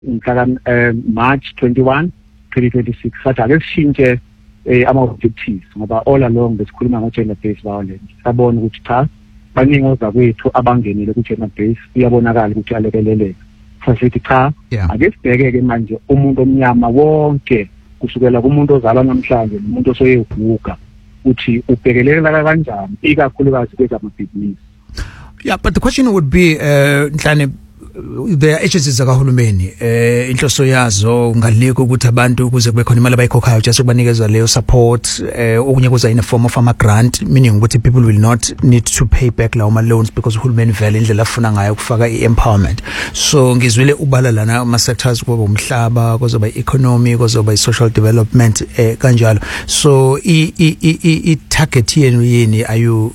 mhla March 21 2026 sathi ake sishintshe ama-objectives ngoba all along besikhuluma ngo-gender based violence. Sabona ukuthi cha baningi ozakwethu abangenile ku-gender based iyabonakala ukuthi alekeleleke. Sasithi cha ake sibheke-ke manje umuntu omnyama wonke kusukela kumuntu ozalwa namhlanje nomuntu osoyevuka uthi ubhekelela kanjani ikakhulukazi kwezamabhizinisi. Yeah, but the question would be Nhlane, the agencies zakahulumeni inhloso yazo ngaliko ukuthi abantu kuze kube khona imali abayikhokhayo just ukubanikeza leyo support okunye kuza in a form of ama grant, meaning ukuthi people will not need to pay back lawo ma loans because uhulumeni vele indlela afuna ngayo ukufaka i-empowerment. So ngizwile ubala lana ama sectors kuba umhlaba, kuzoba economy, kuzoba social development kanjalo. So I target yenu yini are you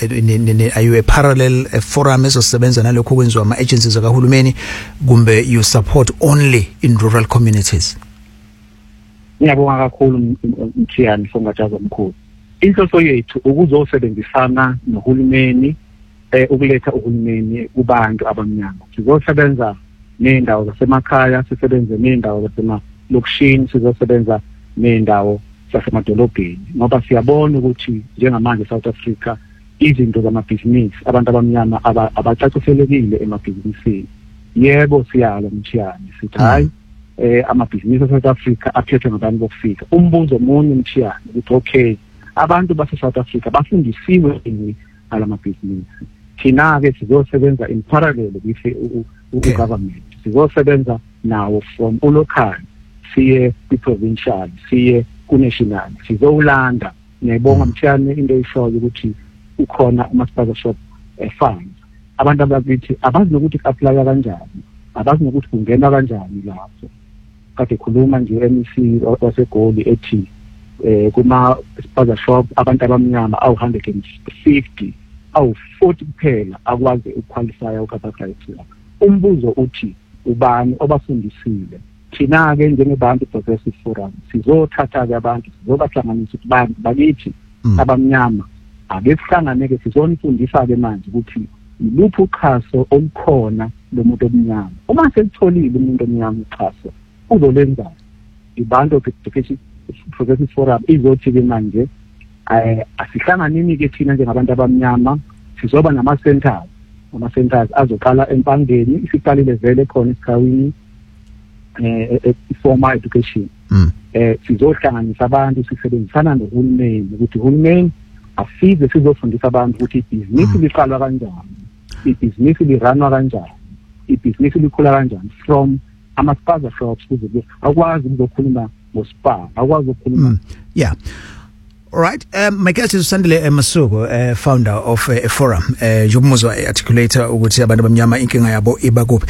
a parallel forum ezosebenza nalokho kwenziwa ama agencies zakahulumeni kumbe you support only in rural communities? Ngiyabonga kakhulu Mthiyani Songatshaza mkhulu. Inhloso yethu ukuzosebenzisana nohulumeni ukuletha uhulumeni kubantu abamnyama. Sizosebenza nendawo zasemakhaya, sisebenze nendawo zasemalokishini, sizosebenza nendawo zasemadolobheni ngoba siyabona ukuthi njengamanje South Africa izinto zamabhizinisi abantu abamnyama abacaciselekile emabhizinisini. Yebo siyalo Mthiyani sithi hayi amabhizinisi eSouth Africa aphethwe ngabantu bokufika. Umbuzo omunye Mthiyani ukuthi okay abantu base South Africa bafundisiwe ini alamabhizinisi. Thina-ke sizosebenza in parallel with government. Sizosebenza nawo from local siye ku-provincial siye ku-national. Sizowulanda ngiyabonga Mthiyani into eshoyo ukuthi ukhona ama-sponsor shop funds. Abantu abakithi abazi nokuthi ku-apply kanjani, abazi nokuthi kungena kanjani lapho. Kade khuluma nje MEC waseGoli ethi kuma-sponsor shop abantu abamnyama awu-150 awu-40 kuphela akwazi ukuqualify uku-apply. Umbuzo uthi ubani obafundisile? Thina-ke njengeBantu Progressive Forum sizothatha-ke abantu sizobahlanganisa ukuthi bakithi abamnyama ake sihlanganeke sizonifundisa-ke manje ukuthi iluphi uxhaso olukhona lomuntu omnyama. Uma selitholile umuntu omnyama uxhaso uzolenzani? iBantu Progressive Forum izothi-ke manje asihlanganini-ke thina njengabantu abamnyama sizoba nama-centers. Ama-centers azoqala eMpangeni, isiqalile vele khona eSikhawini formal education. Sizohlanganisa abantu sisebenzisana nohulumeni ukuthi uhulumeni asize sizofundisa abantu ukuthi ibhizinisi liqalwa kanjani, ibhizinisi liranwa kanjani, ibhizinisi likhula kanjani from ama-sponsor shops kuze akwazi ukuzokhuluma ngospa, akwazi ukukhuluma. Yeah. All right. My guest is Sandile Masuku, founder of a forum. Jobumuzwa articulator ukuthi abantu abamnyama inkinga yabo ibakuphi.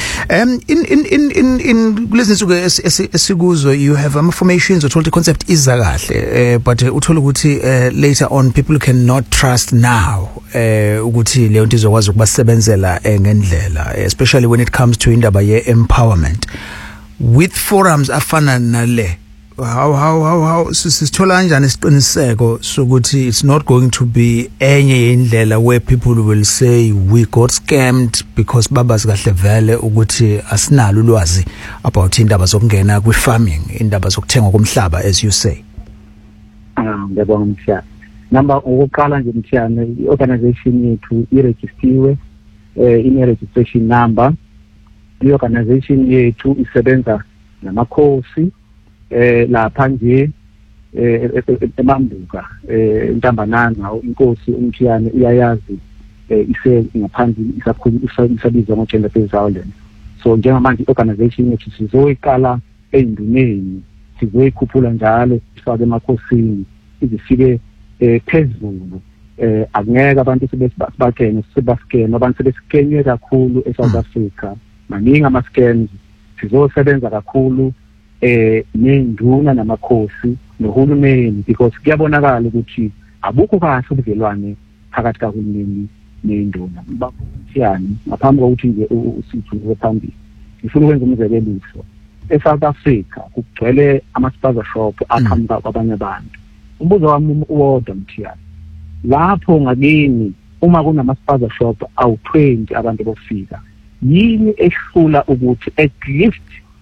In kulezinsuku esikuzo you have formations uthola concept iza kahle but uthola ukuthi later on people cannot trust now ukuthi leyo nto izokwazi ukubasebenzela ngendlela, especially when it comes to indaba ye empowerment with forums afana nale. How sisithola kanjani isiqiniseko sokuthi it's not going to be enye indlela where people will say we got scammed because babazi kahle vele ukuthi asinalo ulwazi about indaba zokungena kwi-farming, indaba zokuthengwa komhlaba as you say? Ngiyabonga Mthiyani. Number ukuqala nje Mthiyani, i-organization yethu iregistiwe ine-registration number. I-organization yethu isebenza namakhosi lapha nje eMambuka eNtambanana. Inkosi uMthiyani iyayazi ise ngaphandle isabizwa ngo-gender based violence. So njengamanje i-organization yethu sizoyiqala ey'nduneni, sizoyikhuphula njalo sifake emakhosini izifike phezulu. Akungeke abantu sebathenge sebaskene, abantu sebeskenywe kakhulu eSouth Africa, maningi ama-scams. Sizosebenza kakhulu nenduna namakhosi nohulumeni because kuyabonakala ukuthi abukho kahle ubudlelwane phakathi kahulumeni nenduna. Mthiyani, ngaphambi kokuthi nje usithule phambili ngifuna ukwenza umzekeliso. eSouth Africa kugcwele ama-sponsor shop aqhamuka kwabanye abantu. Umbuzo wami uwodwa Mthiyani, lapho ngakini uma kunama-sponsor shop awu-20 abantu bokufika, yini ehlula ukuthi at least